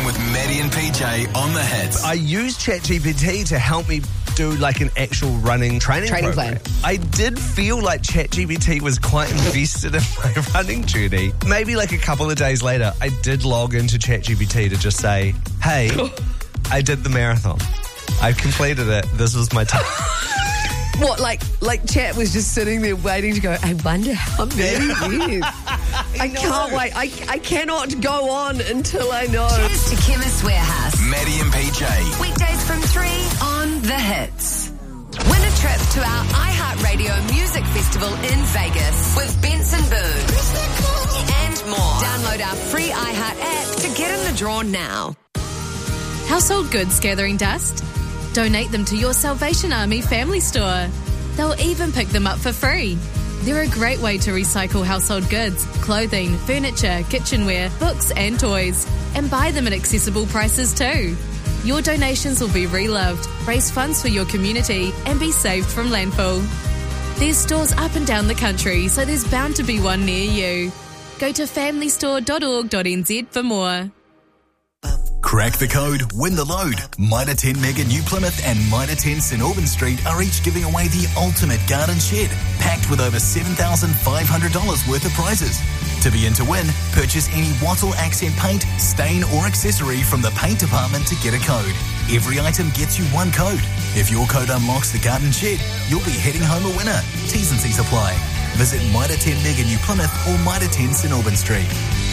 in with Maddie and PJ on the hits. I used ChatGPT to help me do like an actual running training plan. I did feel like ChatGPT was quite invested in my running journey. Maybe like a couple of days later, I did log into ChatGPT to just say, hey, I did the marathon. I completed it. This was my time. What, like Chat was just sitting there waiting to go, I wonder how many years. I can't wait. I cannot go on until I know. Cheers to Chemist Warehouse. Maddie and PJ. Weekdays from 3 on The Hits. Win a trip to our iHeartRadio Music Festival in Vegas with Benson Boone and more. Download our free iHeart app to get in the draw now. Household goods gathering dust? Donate them to your Salvation Army family store. They'll even pick them up for free. They're a great way to recycle household goods, clothing, furniture, kitchenware, books and toys, and buy them at accessible prices too. Your donations will be reloved, raise funds for your community, and be saved from landfill. There's stores up and down the country, so there's bound to be one near you. Go to familystore.org.nz for more. Crack the code, win the load. Mitre 10 Mega New Plymouth and Mitre 10 St Albans Street are each giving away the ultimate garden shed, packed with over $7,500 worth of prizes. To be in to win, purchase any Wattle accent paint, stain or accessory from the paint department to get a code. Every item gets you one code. If your code unlocks the garden shed, you'll be heading home a winner. T's and C's apply. Visit Mitre 10 Mega New Plymouth or Mitre 10 St Albans Street.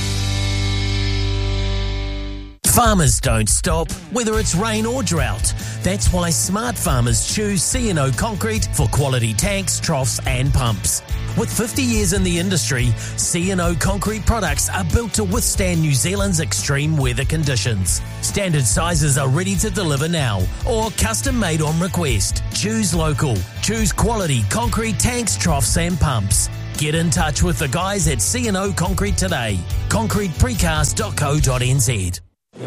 Farmers don't stop, whether it's rain or drought. That's why smart farmers choose C&O Concrete for quality tanks, troughs and pumps. With 50 years in the industry, C&O Concrete products are built to withstand New Zealand's extreme weather conditions. Standard sizes are ready to deliver now or custom made on request. Choose local. Choose quality concrete tanks, troughs and pumps. Get in touch with the guys at C&O Concrete today. concreteprecast.co.nz.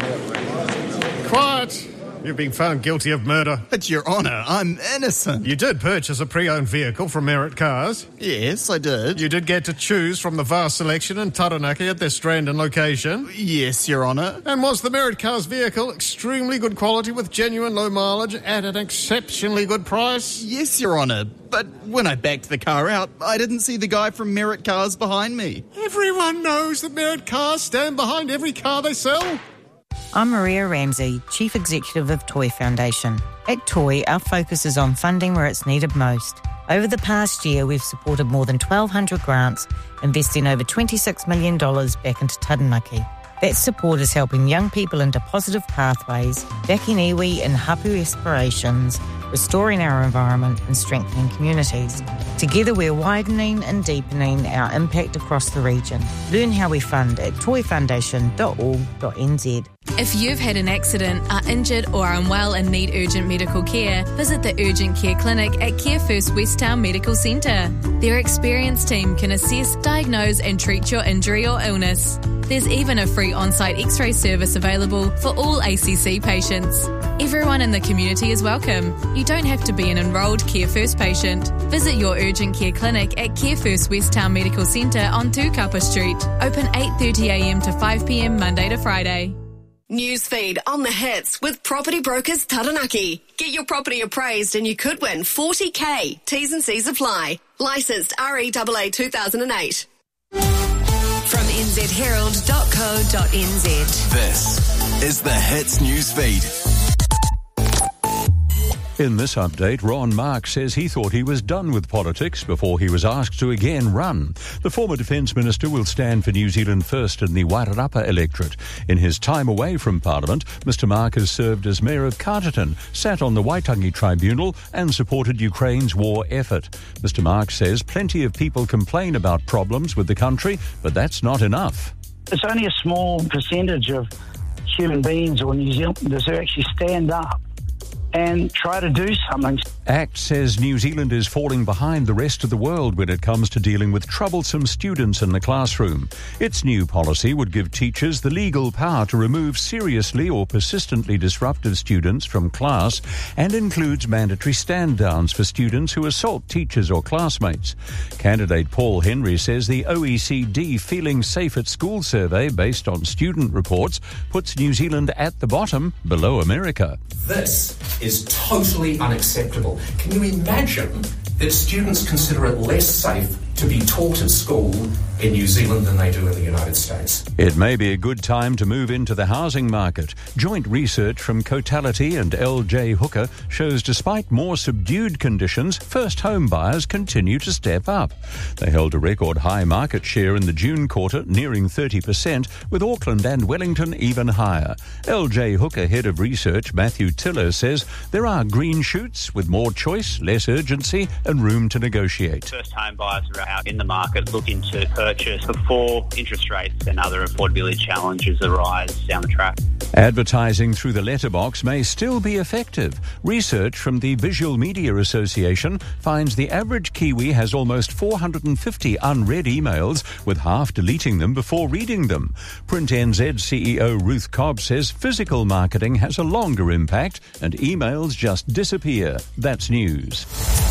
Quiet! You've been found guilty of murder. But, Your Honour, I'm innocent. You did purchase a pre-owned vehicle from Merit Cars. Yes, I did. You did get to choose from the vast selection in Taranaki at their Strandon location. Yes, Your Honour. And was the Merit Cars vehicle extremely good quality with genuine low mileage at an exceptionally good price? Yes, Your Honour. But when I backed the car out, I didn't see the guy from Merit Cars behind me. Everyone knows that Merit Cars stand behind every car they sell. I'm Maria Ramsey, Chief Executive of Toy Foundation. At Toy, our focus is on funding where it's needed most. Over the past year, we've supported more than 1,200 grants, investing over $26 million back into Taranaki. That support is helping young people into positive pathways, backing iwi and hapu aspirations, restoring our environment and strengthening communities. Together we're widening and deepening our impact across the region. Learn how we fund at toyfoundation.org.nz. If you've had an accident, are injured or are unwell and need urgent medical care, visit the Urgent Care Clinic at Care First Westtown Medical Centre. Their experienced team can assess, diagnose and treat your injury or illness. There's even a free on-site X-ray service available for all ACC patients. Everyone in the community is welcome. You don't have to be an enrolled Care First patient. Visit your Urgent Care Clinic at Care First Westtown Medical Centre on Tukapa Street. Open 8:30am to 5pm Monday to Friday. Newsfeed on the hits with Property Brokers Taranaki. Get your property appraised and you could win $40,000. T's and C's apply. Licensed REAA 2008. From nzherald.co.nz. This is the Hits Newsfeed. In this update, Ron Mark says he thought he was done with politics before he was asked to again run. The former Defence Minister will stand for New Zealand First in the Wairarapa electorate. In his time away from Parliament, Mr Mark has served as Mayor of Carterton, sat on the Waitangi Tribunal and supported Ukraine's war effort. Mr Mark says plenty of people complain about problems with the country, but that's not enough. It's only a small percentage of human beings or New Zealanders who actually stand up and try to do something. ACT says New Zealand is falling behind the rest of the world when it comes to dealing with troublesome students in the classroom. Its new policy would give teachers the legal power to remove seriously or persistently disruptive students from class and includes mandatory stand-downs for students who assault teachers or classmates. Candidate Paul Henry says the OECD Feeling Safe at School survey, based on student reports, puts New Zealand at the bottom, below America. This is totally unacceptable. Can you imagine that students consider it less safe to be taught at school in New Zealand than they do in the United States? It may be a good time to move into the housing market. Joint research from Cotality and LJ Hooker shows despite more subdued conditions, first home buyers continue to step up. They held a record high market share in the June quarter, nearing 30%, with Auckland and Wellington even higher. LJ Hooker head of research Matthew Tiller says there are green shoots with more choice, less urgency and room to negotiate. First home buyers are out in the market looking to purchase before interest rates and other affordability challenges arise down the track. Advertising through the letterbox may still be effective. Research from the Visual Media Association finds the average Kiwi has almost 450 unread emails, with half deleting them before reading them. Print NZ CEO Ruth Cobb says physical marketing has a longer impact and emails just disappear. That's news.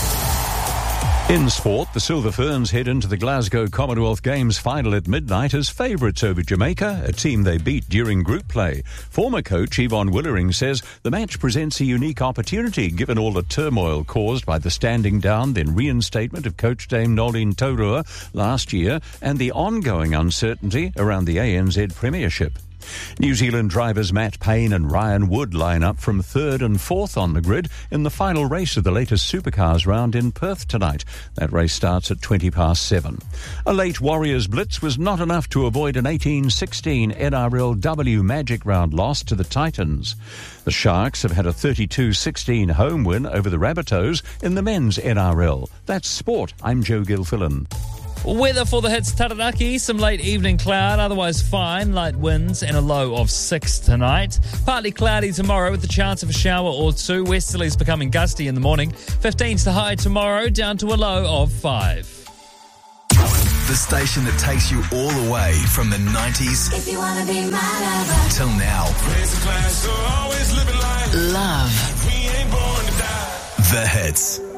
In sport, the Silver Ferns head into the Glasgow Commonwealth Games final at midnight as favourites over Jamaica, a team they beat during group play. Former coach Yvonne Willering says the match presents a unique opportunity given all the turmoil caused by the standing down then reinstatement of coach Dame Nolene Taurua last year and the ongoing uncertainty around the ANZ Premiership. New Zealand drivers Matt Payne and Ryan Wood line up from 3rd and 4th on the grid in the final race of the latest Supercars round in Perth tonight. That race starts at 7:20. A late Warriors blitz was not enough to avoid an 18-16 NRLW Magic Round loss to the Titans. The Sharks have had a 32-16 home win over the Rabbitohs in the men's NRL. That's sport. I'm Joe Gilfillan. Weather for the hits Taranaki, some late evening cloud, otherwise fine, light winds and a low of 6 tonight. Partly cloudy tomorrow with the chance of a shower or two. Westerlies becoming gusty in the morning. 15's the high tomorrow, down to a low of 5. The station that takes you all the way from the 90s If you wanna be my lover. till now. Love. The Hits.